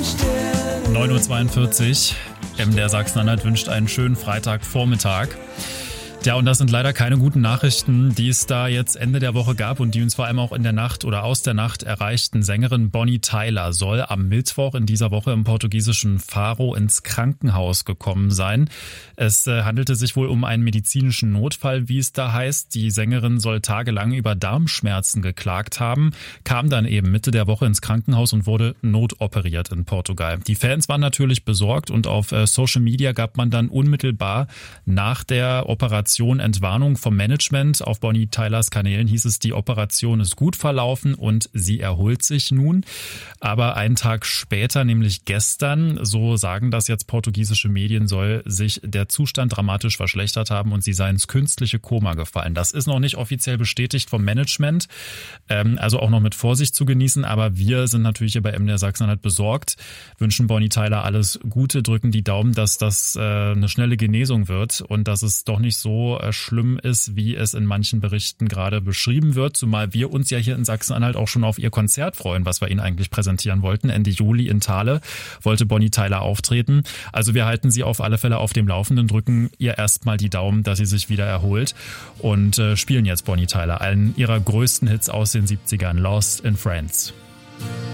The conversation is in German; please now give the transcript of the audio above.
9:42 Uhr. MDR Sachsen-Anhalt wünscht einen schönen Freitagvormittag. Ja, und das sind leider keine guten Nachrichten, die es da jetzt Ende der Woche gab und die uns vor allem auch in der Nacht oder aus der Nacht erreichten. Sängerin Bonnie Tyler soll am Mittwoch in dieser Woche im portugiesischen Faro ins Krankenhaus gekommen sein. Es handelte sich wohl um einen medizinischen Notfall, wie es da heißt. Die Sängerin soll tagelang über Darmschmerzen geklagt haben, kam dann eben Mitte der Woche ins Krankenhaus und wurde notoperiert in Portugal. Die Fans waren natürlich besorgt und auf Social Media gab man dann unmittelbar nach der Operation Entwarnung vom Management. Auf Bonnie Tylers Kanälen hieß es, die Operation ist gut verlaufen und sie erholt sich nun. Aber einen Tag später, nämlich gestern, so sagen das jetzt portugiesische Medien, soll sich der Zustand dramatisch verschlechtert haben und sie sei ins künstliche Koma gefallen. Das ist noch nicht offiziell bestätigt vom Management, also auch noch mit Vorsicht zu genießen. Aber wir sind natürlich hier bei MDR Sachsen-Anhalt besorgt, wünschen Bonnie Tyler alles Gute, drücken die Daumen, dass das eine schnelle Genesung wird und dass es doch nicht so schlimm ist, wie es in manchen Berichten gerade beschrieben wird, zumal wir uns ja hier in Sachsen-Anhalt auch schon auf ihr Konzert freuen, was wir Ihnen eigentlich präsentieren wollten. Ende Juli in Thale wollte Bonnie Tyler auftreten. Also wir halten sie auf alle Fälle auf dem Laufenden, drücken ihr erstmal die Daumen, dass sie sich wieder erholt und spielen jetzt Bonnie Tyler einen ihrer größten Hits aus den 70ern, Lost in Friends.